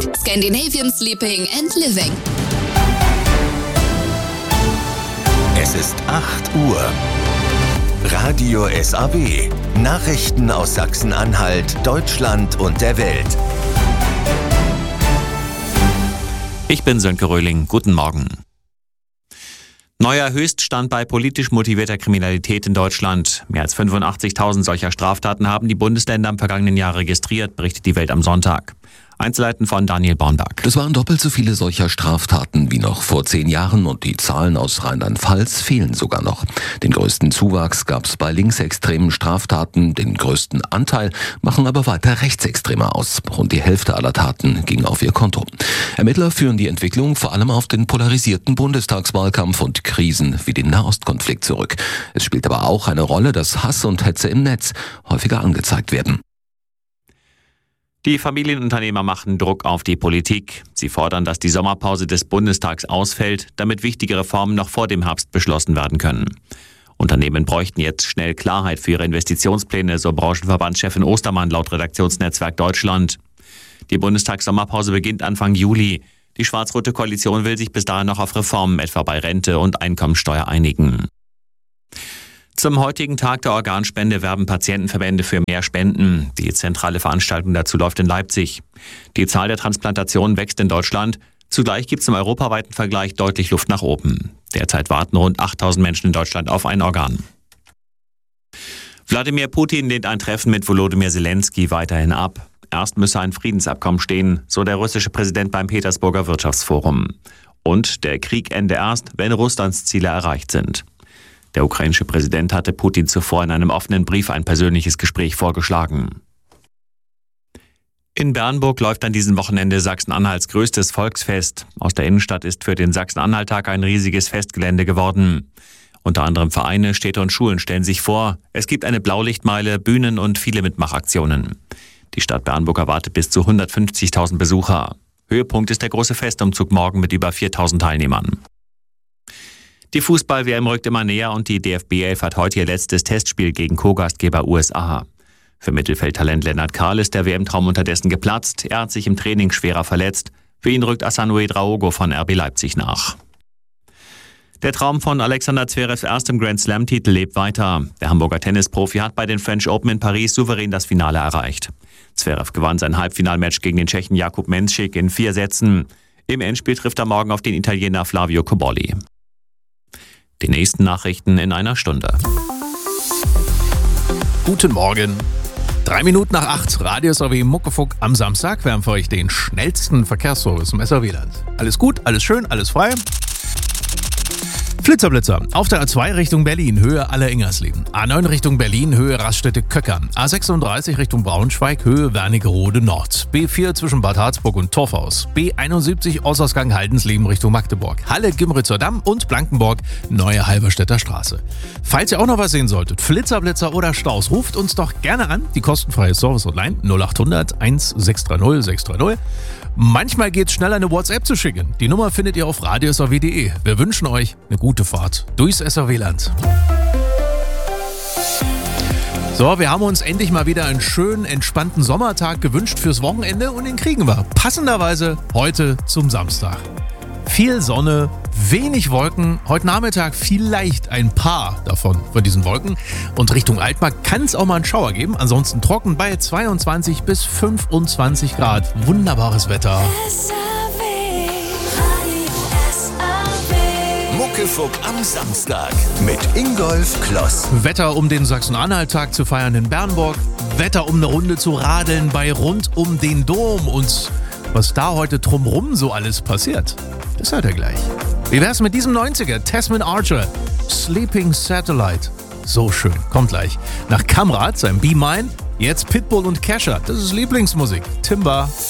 Scandinavian Sleeping and Living. Es ist 8 Uhr. Radio SAW. Nachrichten aus Sachsen-Anhalt, Deutschland und der Welt. Ich bin Sönke Röhling. Guten Morgen. Neuer Höchststand bei politisch motivierter Kriminalität in Deutschland. Mehr als 85.000 solcher Straftaten haben die Bundesländer im vergangenen Jahr registriert, berichtet die Welt am Sonntag. Einzelheiten von Daniel Bornberg. Das waren doppelt so viele solcher Straftaten wie noch vor 10 Jahren und die Zahlen aus Rheinland-Pfalz fehlen sogar noch. Den größten Zuwachs gab es bei linksextremen Straftaten, den größten Anteil machen aber weiter Rechtsextreme aus. Rund die Hälfte aller Taten ging auf ihr Konto. Ermittler führen die Entwicklung vor allem auf den polarisierten Bundestagswahlkampf und Krisen wie den Nahostkonflikt zurück. Es spielt aber auch eine Rolle, dass Hass und Hetze im Netz häufiger angezeigt werden. Die Familienunternehmer machen Druck auf die Politik. Sie fordern, dass die Sommerpause des Bundestags ausfällt, damit wichtige Reformen noch vor dem Herbst beschlossen werden können. Unternehmen bräuchten jetzt schnell Klarheit für ihre Investitionspläne, so Branchenverbandschefin Ostermann laut Redaktionsnetzwerk Deutschland. Die Bundestagssommerpause beginnt Anfang Juli. Die schwarz-rote Koalition will sich bis dahin noch auf Reformen, etwa bei Rente und Einkommensteuer, einigen. Zum heutigen Tag der Organspende werben Patientenverbände für mehr Spenden. Die zentrale Veranstaltung dazu läuft in Leipzig. Die Zahl der Transplantationen wächst in Deutschland. Zugleich gibt es im europaweiten Vergleich deutlich Luft nach oben. Derzeit warten rund 8.000 Menschen in Deutschland auf ein Organ. Wladimir Putin lehnt ein Treffen mit Volodymyr Zelensky weiterhin ab. Erst müsse ein Friedensabkommen stehen, so der russische Präsident beim Petersburger Wirtschaftsforum. Und der Krieg ende erst, wenn Russlands Ziele erreicht sind. Der ukrainische Präsident hatte Putin zuvor in einem offenen Brief ein persönliches Gespräch vorgeschlagen. In Bernburg läuft an diesem Wochenende Sachsen-Anhalts größtes Volksfest. Aus der Innenstadt ist für den Sachsen-Anhalt-Tag ein riesiges Festgelände geworden. Unter anderem Vereine, Städte und Schulen stellen sich vor. Es gibt eine Blaulichtmeile, Bühnen und viele Mitmachaktionen. Die Stadt Bernburg erwartet bis zu 150.000 Besucher. Höhepunkt ist der große Festumzug morgen mit über 4.000 Teilnehmern. Die Fußball-WM rückt immer näher und die DFB 11 hat heute ihr letztes Testspiel gegen Co-Gastgeber USA. Für Mittelfeldtalent Lennart Kahl ist der WM-Traum unterdessen geplatzt. Er hat sich im Training schwerer verletzt. Für ihn rückt Asano Ouedraogo von RB Leipzig nach. Der Traum von Alexander Zverevs erstem Grand-Slam-Titel lebt weiter. Der Hamburger Tennisprofi hat bei den French Open in Paris souverän das Finale erreicht. Zverev gewann sein Halbfinalmatch gegen den Tschechen Jakub Menšík in 4 Sätzen. Im Endspiel trifft er morgen auf den Italiener Flavio Cobolli. Die nächsten Nachrichten in einer Stunde. Guten Morgen. 3 Minuten nach 8, Radio SAW Muckefuck am Samstag. Wir haben für euch den schnellsten Verkehrsservice im SAW-Land. Alles gut, alles schön, alles frei. Flitzer. Auf der A2 Richtung Berlin, Höhe Aller-Ingersleben. A9 Richtung Berlin, Höhe Raststätte-Köckern. A36 Richtung Braunschweig, Höhe Wernigerode Nord. B4 zwischen Bad Harzburg und Torfhaus. B71 Ausgang Haldensleben Richtung Magdeburg. Halle-Gimritzer Damm und Blankenburg, Neue Halberstädter Straße. Falls ihr auch noch was sehen solltet, Flitzer oder Staus, ruft uns doch gerne an. Die kostenfreie Service-Hotline 0800 1630 630. Manchmal geht's schnell, eine WhatsApp zu schicken. Die Nummer findet ihr auf radiosaw.de. Wir wünschen euch eine gute Fahrt durchs SAW-Land. So, wir haben uns endlich mal wieder einen schönen, entspannten Sommertag gewünscht fürs Wochenende und den kriegen wir passenderweise heute zum Samstag. Viel Sonne, wenig Wolken, heute Nachmittag vielleicht ein paar davon von diesen Wolken. Und Richtung Altmark kann es auch mal einen Schauer geben. Ansonsten trocken bei 22 bis 25 Grad. Wunderbares Wetter. Muckefuck am Samstag mit Ingolf Kloss. Wetter, um den Sachsen-Anhalt-Tag zu feiern in Bernburg. Wetter, um eine Runde zu radeln bei rund um den Dom. Und was da heute drumrum so alles passiert, das hört ihr gleich. Wie wär's mit diesem 90er? Tasman Archer, Sleeping Satellite. So schön, kommt gleich. Nach Kamrat, seinem Be Mine, jetzt Pitbull und Kesha. Das ist Lieblingsmusik. Timber.